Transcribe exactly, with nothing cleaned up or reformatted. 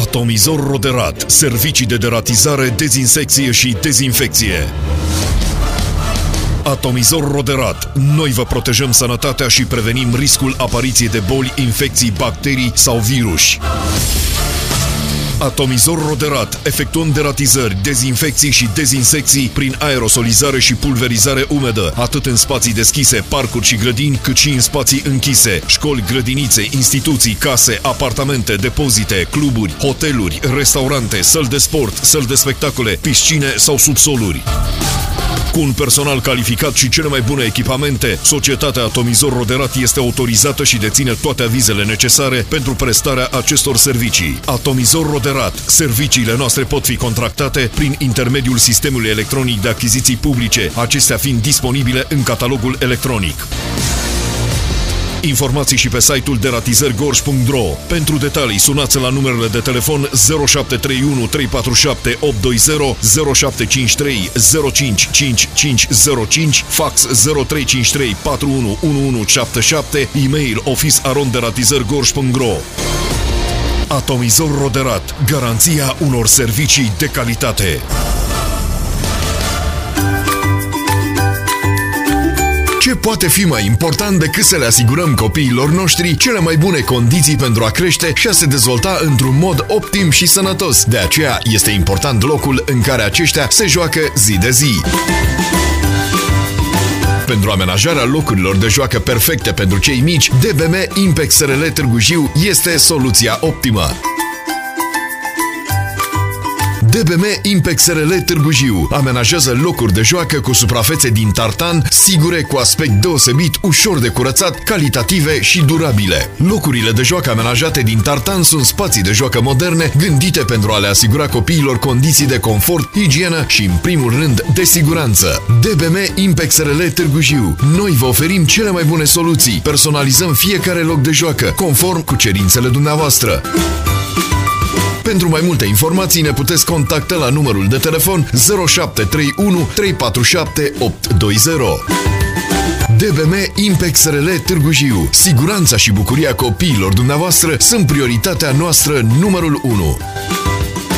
Atomizor Roderat, servicii de deratizare, dezinsecție și dezinfecție. Atomizor Roderat. Noi vă protejăm sănătatea și prevenim riscul apariției de boli, infecții, bacterii sau viruși. Atomizor Roderat. Efectuăm deratizări, dezinfecții și dezinsecții prin aerosolizare și pulverizare umedă, atât în spații deschise, parcuri și grădini, cât și în spații închise, școli, grădinițe, instituții, case, apartamente, depozite, cluburi, hoteluri, restaurante, săli de sport, săli de spectacole, piscine sau subsoluri. Cu un personal calificat și cele mai bune echipamente, societatea Atomizor Roderat este autorizată și deține toate avizele necesare pentru prestarea acestor servicii. Atomizor Roderat. Serviciile noastre pot fi contractate prin intermediul sistemului electronic de achiziții publice, acestea fiind disponibile în catalogul electronic. Informații și pe site-ul deratizări gorj punct ro. Pentru detalii, sunați la numerele de telefon zero șapte trei unu trei patru șapte opt doi zero, zero șapte cinci trei zero cinci cinci cinci zero cinci, fax zero trei cinci trei patru unu unu unu șapte șapte, e-mail office arond deratizări gorj punct ro. Atomizor Roderat. Garanția unor servicii de calitate. Ce poate fi mai important decât să le asigurăm copiilor noștri cele mai bune condiții pentru a crește și a se dezvolta într-un mod optim și sănătos? De aceea este important locul în care aceștia se joacă zi de zi. Pentru amenajarea locurilor de joacă perfecte pentru cei mici, D B M Impex S R L Târgu Jiu este soluția optimă. D B M Impex S R L Târgu Jiu amenajează locuri de joacă cu suprafețe din tartan, sigure, cu aspect deosebit, ușor de curățat, calitative și durabile. Locurile de joacă amenajate din tartan sunt spații de joacă moderne, gândite pentru a le asigura copiilor condiții de confort, igienă și, în primul rând, de siguranță. D B M Impex S R L Târgu Jiu. Noi vă oferim cele mai bune soluții. Personalizăm fiecare loc de joacă, conform cu cerințele dumneavoastră. Pentru mai multe informații ne puteți contacta la numărul de telefon zero șapte trei unu trei patru șapte opt doi zero. D B M Impex S R L Târgu Jiu. Siguranța și bucuria copiilor dumneavoastră sunt prioritatea noastră numărul unu.